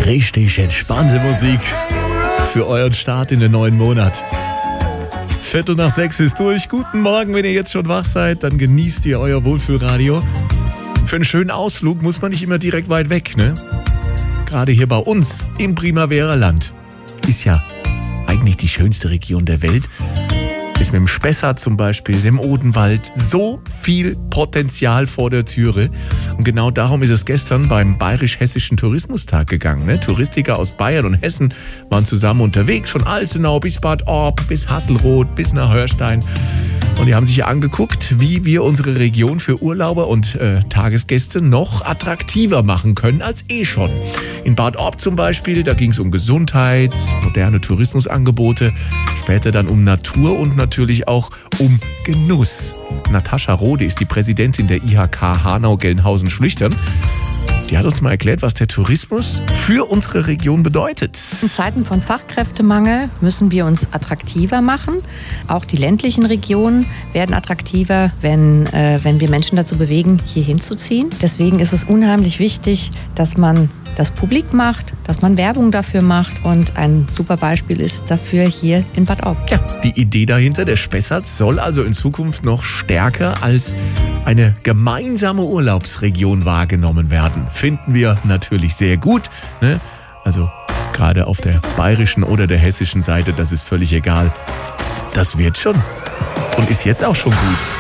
Richtig entspannte Musik für euren Start in den neuen Monat. 5:45 ist durch. Guten Morgen, wenn ihr jetzt schon wach seid, dann genießt ihr euer Wohlfühlradio. Für einen schönen Ausflug muss man nicht immer direkt weit weg, ne? Gerade hier bei uns im Primavera-Land ist ja eigentlich die schönste Region der Welt. Ist mit dem Spessart zum Beispiel, dem Odenwald, so viel Potenzial vor der Türe. Und genau darum ist es gestern beim Bayerisch-Hessischen Tourismustag gegangen. Ne? Touristiker aus Bayern und Hessen waren zusammen unterwegs, von Alzenau bis Bad Orb, bis Hasselroth, bis nach Hörstein. Und die haben sich angeguckt, wie wir unsere Region für Urlauber und Tagesgäste noch attraktiver machen können als schon. In Bad Orb zum Beispiel, da ging es um Gesundheit, moderne Tourismusangebote, später dann um Natur und natürlich auch um Genuss. Natascha Rode ist die Präsidentin der IHK Hanau-Gelnhausen-Schlüchtern. Die hat uns mal erklärt, was der Tourismus für unsere Region bedeutet. In Zeiten von Fachkräftemangel müssen wir uns attraktiver machen. Auch die ländlichen Regionen werden attraktiver, wenn wir Menschen dazu bewegen, hier hinzuziehen. Deswegen ist es unheimlich wichtig, dass man das publik macht, dass man Werbung dafür macht. Und ein super Beispiel ist dafür hier in Bad Orb. Ja, die Idee dahinter, der Spessart soll also in Zukunft noch stärker als eine gemeinsame Urlaubsregion wahrgenommen werden. Finden wir natürlich sehr gut, ne? Also gerade auf der bayerischen oder der hessischen Seite, das ist völlig egal. Das wird schon und ist jetzt auch schon gut.